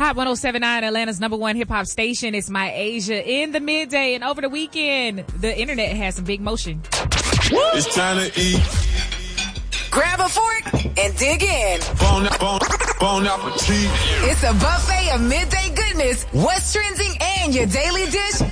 Hot 107.9, Atlanta's #1 hip-hop station. It's My Asia in the midday. And over the weekend, the internet has some big motion. It's time to eat. Grab a fork and dig in. Bon appetit. It's a buffet of midday goodness, what's trending, and your daily dish.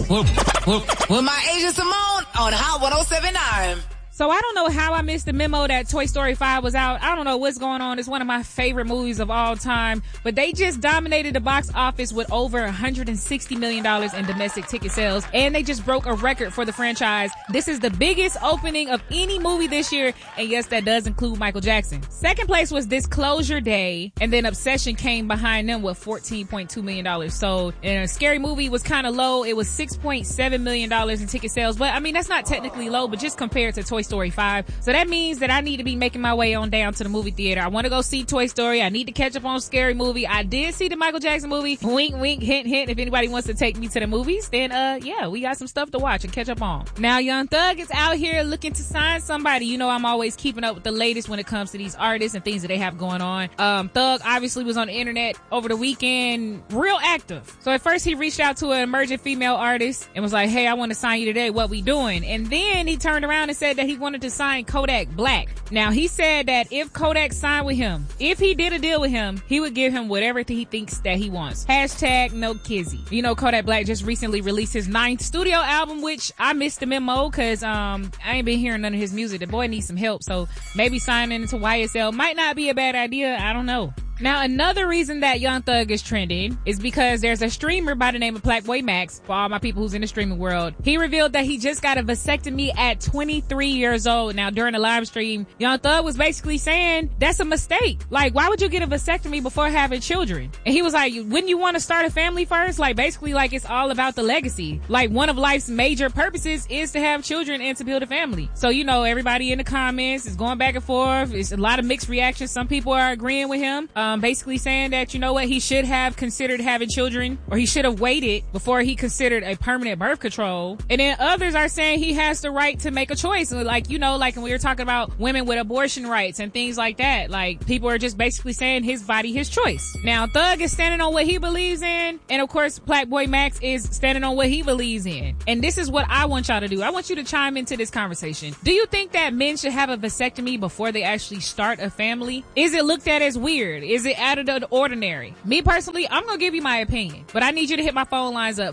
With My Asia Simone on Hot 107.9. So I don't know how I missed the memo that Toy Story 5 was out. I don't know what's going on. It's one of my favorite movies of all time. But they just dominated the box office with over $160 million in domestic ticket sales. And they just broke a record for the franchise. This is the biggest opening of any movie this year. And yes, that does include Michael Jackson. Second place was Disclosure Day. And then Obsession came behind them with $14.2 million. So Scary Movie was kind of low. It was $6.7 million in ticket sales. But I mean, that's not technically low, but just compared to Toy Story 5. So that means that I need to be making my way on down to the movie theater. I want to go see Toy Story. I need to catch up on Scary Movie. I did see the Michael Jackson movie. Wink, wink, hint, hint. If anybody wants to take me to the movies, then yeah, we got some stuff to watch and catch up on. Now, Young Thug is out here looking to sign somebody. You know, I'm always keeping up with the latest when it comes to these artists and things that they have going on. Thug obviously was on the internet over the weekend, real active. So at first he reached out to an emerging female artist and was like, hey, I want to sign you today. What we doing? And then he turned around and said that he wanted to sign Kodak Black. Now, he said that if Kodak signed with him, if he did a deal with him, he would give him whatever he thinks that he wants. Hashtag no kizzy. You know, Kodak Black just recently released his 9th studio album, which I missed the memo because I ain't been hearing none of his music. The boy needs some help, so maybe signing into YSL might not be a bad idea. I don't know. Now, another reason that Young Thug is trending is because there's a streamer by the name of Plackboy Max, for all my people who's in the streaming world. He revealed that he just got a vasectomy at 23 years old. Now, during the live stream, Young Thug was basically saying, that's a mistake. Like, why would you get a vasectomy before having children? And he was like, wouldn't you want to start a family first? Like, basically, like, it's all about the legacy. Like, one of life's major purposes is to have children and to build a family. So, you know, everybody in the comments is going back and forth. It's a lot of mixed reactions. Some people are agreeing with him. Basically saying that, you know what, he should have considered having children, or he should have waited before he considered a permanent birth control. And then others are saying he has the right to make a choice. Like, you know, like when we were talking about women with abortion rights and things like that, like people are just basically saying his body, his choice. Now, Thug is standing on what he believes in, and of course, Plackboy Max is standing on what he believes in. And this is what I want y'all to do. I want you to chime into this conversation. Do you think that men should have a vasectomy before they actually start a family? Is it looked at as weird? Is it out of the ordinary? Me personally, I'm gonna give you my opinion, but I need you to hit my phone lines up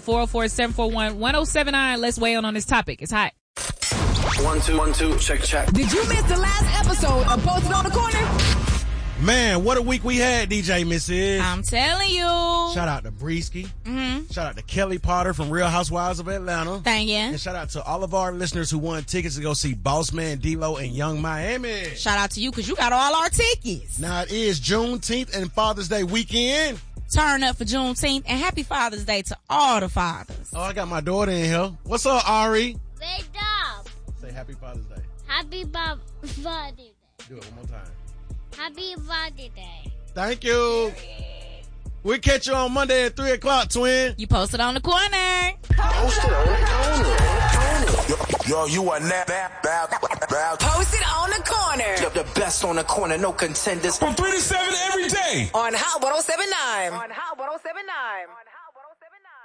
404-741-1079. Let's weigh in on this topic. It's hot. 1 2 1 2 check. Did you miss the last episode of Posted on the Corner? Man, what a week we had, DJ Mrs. I'm telling you. Shout out to Breesky. Shout out to Kelly Potter from Real Housewives of Atlanta. Thank you. And shout out to all of our listeners who won tickets to go see Boss Man D-Lo and Young Miami. Shout out to you because you got all our tickets. Now it is Juneteenth and Father's Day weekend. Turn up for Juneteenth and happy Father's Day to all the fathers. Oh, I got my daughter in here. What's up, Ari? Wake up. Say happy Father's Day. Happy Father's Day. Do it one more time. Happy Father's Day. Thank you. We'll catch you on Monday at 3 o'clock, twin. You posted on the corner. Posted on the corner. Yo, you are now Posted on the Corner. the best on the corner, no contenders. From 3 to 7 every day. On Hot 107.9.